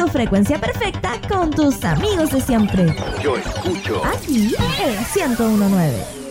tu frecuencia perfecta con tus amigos de siempre. Yo escucho aquí en la 101.9.